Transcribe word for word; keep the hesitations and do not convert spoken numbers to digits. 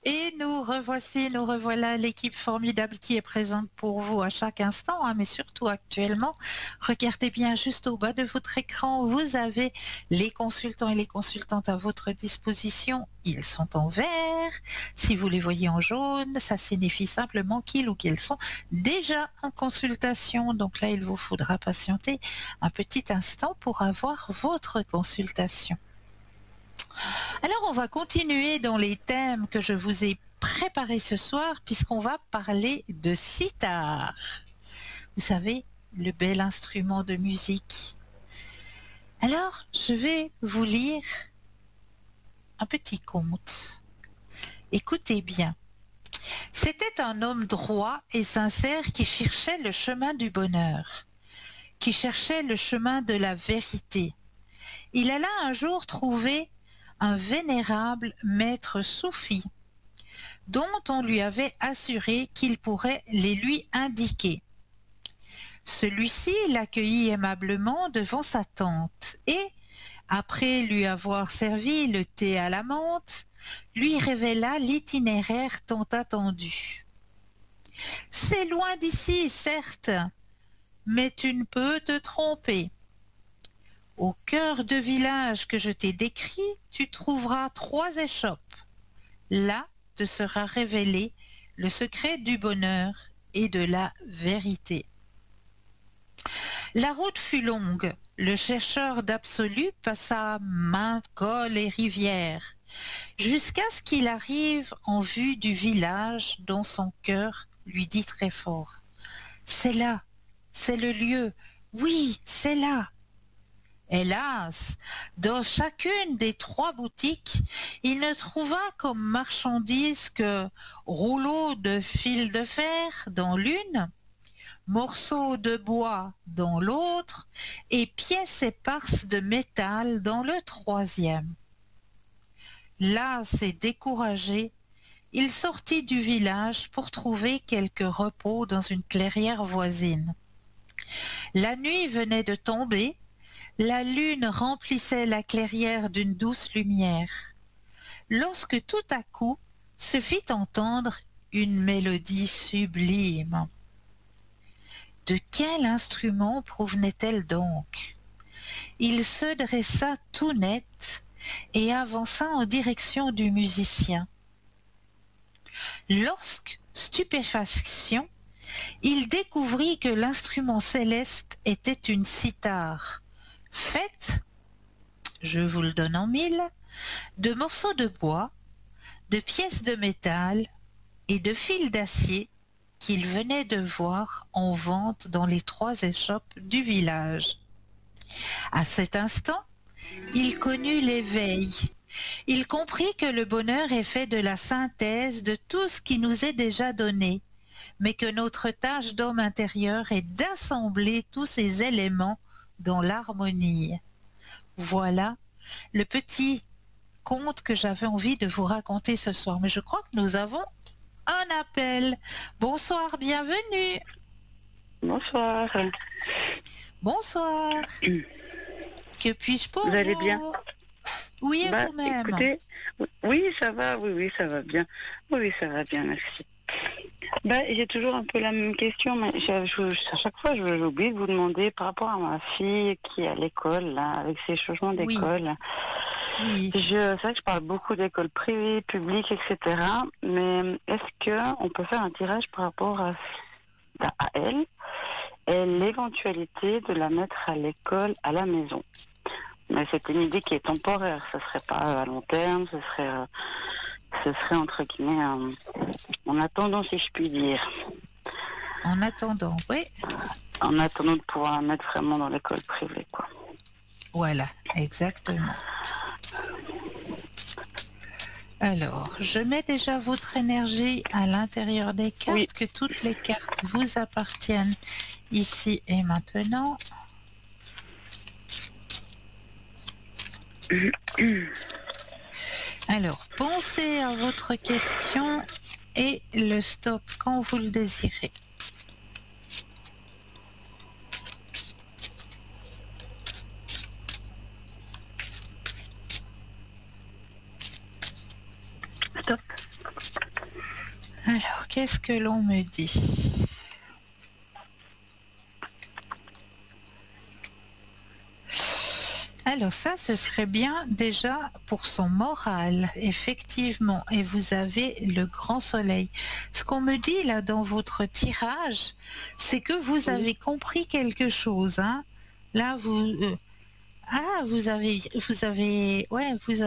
Et nous revoici, nous revoilà l'équipe formidable qui est présente pour vous à chaque instant, hein, mais surtout actuellement. Regardez bien juste au bas de votre écran, vous avez les consultants et les consultantes à votre disposition. Ils sont en vert. Si vous les voyez en jaune, ça signifie simplement qu'ils ou qu'elles sont déjà en consultation. Donc là, il vous faudra patienter un petit instant pour avoir votre consultation. Alors, on va continuer dans les thèmes que je vous ai préparés ce soir, puisqu'on va parler de sitar. Vous savez, le bel instrument de musique. Alors, je vais vous lire un petit conte. Écoutez bien. C'était un homme droit et sincère qui cherchait le chemin du bonheur, qui cherchait le chemin de la vérité. Il alla un jour trouver un vénérable maître soufi, dont on lui avait assuré qu'il pourrait les lui indiquer. Celui-ci l'accueillit aimablement devant sa tente et, après lui avoir servi le thé à la menthe, lui révéla l'itinéraire tant attendu. C'est loin d'ici, certes, mais tu ne peux te tromper. Au cœur de village que je t'ai décrit, tu trouveras trois échoppes. Là te sera révélé le secret du bonheur et de la vérité. La route fut longue. Le chercheur d'absolu passa maintes cols et rivières, jusqu'à ce qu'il arrive en vue du village dont son cœur lui dit très fort. C'est là, c'est le lieu, oui, c'est là. Hélas, dans chacune des trois boutiques, il ne trouva comme marchandise que rouleaux de fil de fer dans l'une, morceaux de bois dans l'autre et pièces éparses de métal dans le troisième. Las et découragé, il sortit du village pour trouver quelque repos dans une clairière voisine. La nuit venait de tomber. La lune remplissait la clairière d'une douce lumière, lorsque tout à coup se fit entendre une mélodie sublime. De quel instrument provenait-elle donc? Il se dressa tout net et avança en direction du musicien. Lorsque, stupéfaction, il découvrit que l'instrument céleste était une cithare, faite, je vous le donne en mille, de morceaux de bois, de pièces de métal et de fils d'acier qu'il venait de voir en vente dans les trois échoppes du village. À cet instant, il connut l'éveil. Il comprit que le bonheur est fait de la synthèse de tout ce qui nous est déjà donné, mais que notre tâche d'homme intérieur est d'assembler tous ces éléments dans l'harmonie. Voilà le petit conte que j'avais envie de vous raconter ce soir. Mais je crois que nous avons un appel. Bonsoir, bienvenue. Bonsoir. Bonsoir. Que puis-je pour vous? Vous allez bien? Oui, et bah, vous-même? Écoutez, oui, ça va, oui, oui, ça va bien. Oui, ça va bien, merci. Bah, j'ai toujours un peu la même question, mais je, je, à chaque fois, j'oublie de vous demander par rapport à ma fille qui est à l'école, là, avec ses changements d'école. Oui. Je, c'est vrai que je parle beaucoup d'écoles privées, publiques, et cetera. Mais est-ce qu'on peut faire un tirage par rapport à, à elle et l'éventualité de la mettre à l'école à la maison? Mais c'est une idée qui est temporaire, ce serait pas à long terme, ce serait, euh, ce serait entre guillemets euh, en attendant, si je puis dire. En attendant, oui. En attendant de pouvoir la mettre vraiment dans l'école privée, quoi. Voilà, exactement. Alors, je mets déjà votre énergie à l'intérieur des cartes, oui. Que toutes les cartes vous appartiennent ici et maintenant. Alors, pensez à votre question et le stop quand vous le désirez. Stop. Alors, qu'est-ce que l'on me dit? Alors ça, ce serait bien déjà pour son moral, effectivement. Et vous avez le grand soleil. Ce qu'on me dit là dans votre tirage, c'est que vous Oui. avez compris quelque chose, hein. Là, vous, euh, ah, vous avez, vous avez, ouais, vous